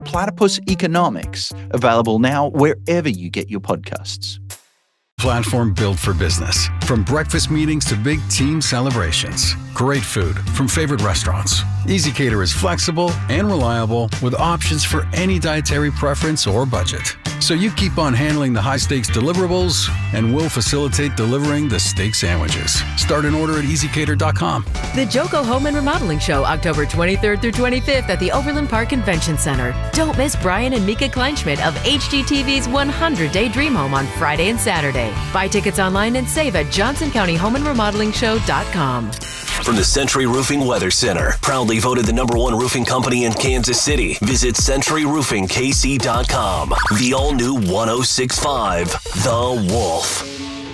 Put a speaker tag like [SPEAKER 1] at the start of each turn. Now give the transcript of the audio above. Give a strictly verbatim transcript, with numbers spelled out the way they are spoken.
[SPEAKER 1] Platypus Economics, available now wherever you get your podcasts.
[SPEAKER 2] Platform built for business. From breakfast meetings to big team celebrations. Great food from favorite restaurants. ezCater is flexible and reliable with options for any dietary preference or budget. So you keep on handling the high-stakes deliverables, and we'll facilitate delivering the steak sandwiches. Start an order at easy cater dot com.
[SPEAKER 3] The Joco Home and Remodeling Show, October twenty-third through twenty-fifth at the Overland Park Convention Center. Don't miss Brian and Mika Kleinschmidt of H G T V's one hundred day Dream Home on Friday and Saturday. Buy tickets online and save at johnson county home and remodeling show dot com.
[SPEAKER 4] From the Century Roofing Weather Center, proudly voted the number one roofing company in Kansas City. Visit century roofing k c dot com. The all-new one oh six point five, The Wolf.